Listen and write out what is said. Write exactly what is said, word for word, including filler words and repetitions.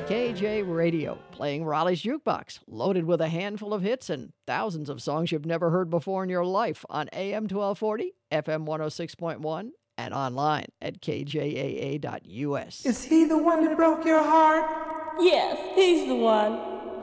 K J Radio, playing Raleigh's Jukebox, loaded with a handful of hits and thousands of songs you've never heard before in your life on A M twelve forty, F M one oh six point one, and online at K J A A dot U S. Is he the one that broke your heart? Yes, he's the one.